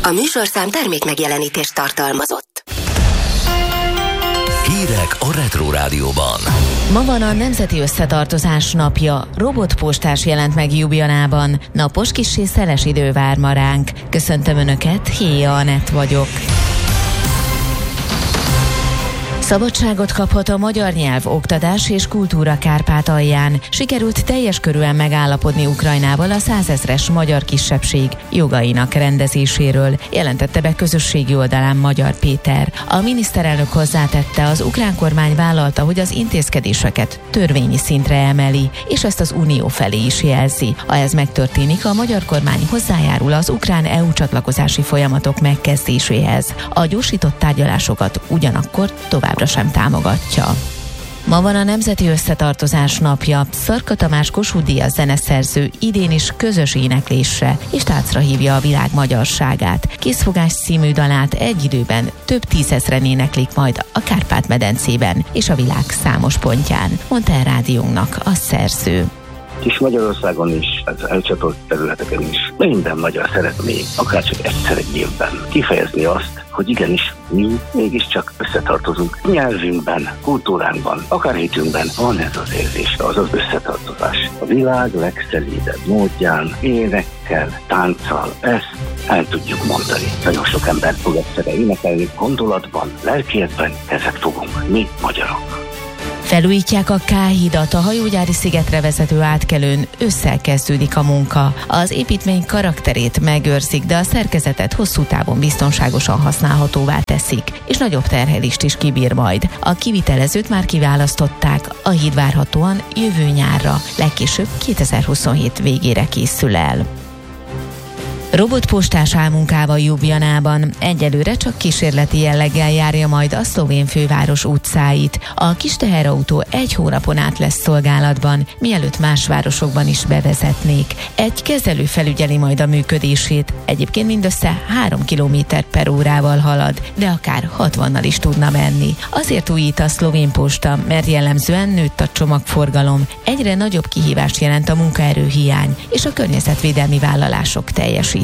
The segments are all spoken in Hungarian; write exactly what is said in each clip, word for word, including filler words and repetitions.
A műsorszám termék megjelenítést tartalmazott. Hírek a Retro Rádióban. Ma van a Nemzeti Összetartozás napja. Robotpostás jelent meg Ljubljanában. Napos kissé szeles idő vár ma ránk. Köszöntöm Önöket, Héja Anett vagyok. Szabadságot kaphat a magyar nyelv, oktatás és kultúra Kárpátalján. Sikerült teljes körűen megállapodni Ukrajnával a százezres magyar kisebbség jogainak rendezéséről, jelentette be közösségi oldalán Magyar Péter. A miniszterelnök hozzátette, az ukrán kormány vállalta, hogy az intézkedéseket törvényi szintre emeli, és ezt az unió felé is jelzi. Ha ez megtörténik, a magyar kormány hozzájárul az ukrán é u csatlakozási folyamatok megkezdéséhez. A gyorsított tárgyalásokat ugyanakkor tovább sem támogatja. Ma van a Nemzeti Összetartozás napja. Szarka Tamás Kossuth-díjas zeneszerző idén is közös éneklésre és táncra hívja a világ magyarságát. Készfogás című dalát egy időben több tízezren éneklik majd a Kárpát-medencében és a világ számos pontján, mondta el rádiónknak a szerző. Kis Magyarországon is, az elcsatolt területeken is minden magyar szeretné, akár csak egyszer egy évben kifejezni azt, hogy igenis mi mégiscsak összetartozunk nyelvünkben, kultúránkban, akár hitünkben van ez az érzés, az az összetartozás. A világ legszelídebb módján, énekkel, tánccal ezt el tudjuk mondani. Nagyon sok ember fog egyszerre énekelni, gondolatban, lelkiekben ezek fogunk mi magyarok. Felújítják a K-hidat, a hajógyári szigetre vezető átkelőn ősszel kezdődik a munka. Az építmény karakterét megőrzik, de a szerkezetet hosszú távon biztonságosan használhatóvá teszik, és nagyobb terhelést is kibír majd. A kivitelezőt már kiválasztották, a híd várhatóan jövő nyárra, legkésőbb kétezer-huszonhét végére készül el. Robotpostás álmunkával Ljubljanában. Egyelőre csak kísérleti jelleggel járja majd a szlovén főváros utcáit. A kis teherautó egy hónapon át lesz szolgálatban, mielőtt más városokban is bevezetnék. Egy kezelő felügyeli majd a működését. Egyébként mindössze három kilométer per órával halad, de akár hatvannal is tudna menni. Azért újít a szlovén posta, mert jellemzően nőtt a csomagforgalom. Egyre nagyobb kihívást jelent a munkaerőhiány és a környezetvédelmi vállalások teljesítése.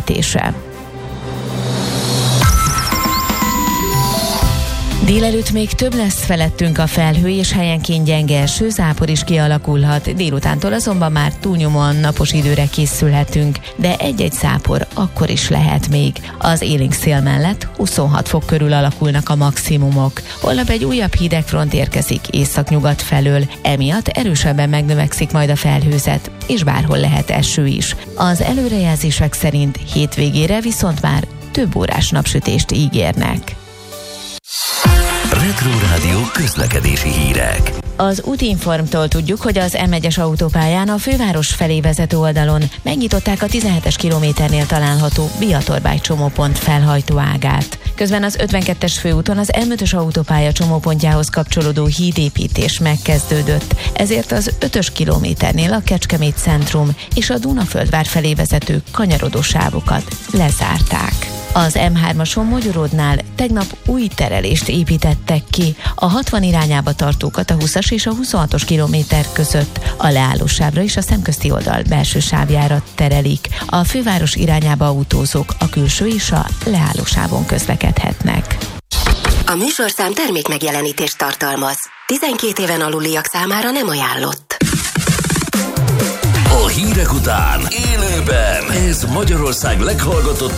Délelőtt még több lesz felettünk a felhő, és helyenként gyenge eső, zápor is kialakulhat. Délutántól azonban már túlnyomóan napos időre készülhetünk, de egy-egy zápor akkor is lehet még. Az élénk szél mellett huszonhat fok körül alakulnak a maximumok. Holnap egy újabb hidegfront érkezik északnyugat felől, emiatt erősebben megnövekszik majd a felhőzet, és bárhol lehet eső is. Az előrejelzések szerint hétvégére viszont már több órás napsütést ígérnek. Retro Rádió közlekedési hírek. Az Útinformtól tudjuk, hogy az em egyes autópályán a főváros felé vezető oldalon megnyitották a tizenhetes kilométernél található Biatorbágy csomópont felhajtó ágát. Közben az ötvenkettes főúton az em ötös autópálya csomópontjához kapcsolódó hídépítés megkezdődött, ezért az ötös kilométernél a Kecskemét centrum és a Dunaföldvár felé vezető kanyarodó sávokat lezárták. Az em hármason Mogyorodnál tegnap új terelést építettek ki, a hatvan irányába tartókat a húszas és a huszonhatos kilométer között, a leállósávra és a szemközti oldal belső sávjára terelik. A főváros irányába autózók a külső és a leállósávon közlekedhetnek. A műsorszám termék megjelenítést tartalmaz. tizenkét éven aluliak számára nem ajánlott. A hírek után élőben ez Magyarország leghallgatottabb